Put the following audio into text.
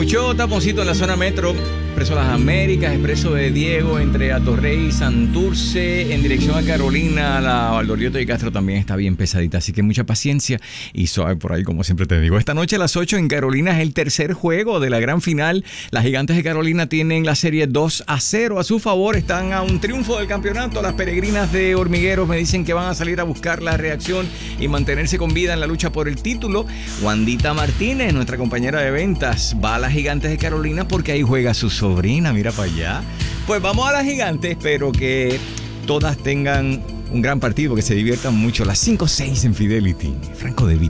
mucho taponcito en la zona metro. Expreso Las Américas, Expreso de Diego, entre Atorrey y Santurce, en dirección a Carolina, la Valdorioto y Castro también está bien pesadita, así que mucha paciencia y suave por ahí, como siempre te digo. Esta noche a las 8 en Carolina es el tercer juego de la gran final. Las Gigantes de Carolina tienen la serie 2-0 a su favor, están a un triunfo del campeonato. Las Peregrinas de Hormigueros me dicen que van a salir a buscar la reacción y mantenerse con vida en la lucha por el título. Wandita Martínez, nuestra compañera de ventas, va a las Gigantes de Carolina porque ahí juega su sobrina, mira para allá. Pues vamos a las Gigantes, pero que todas tengan un gran partido, que se diviertan mucho. Las 5-6 en Fidelity. Franco De Vita.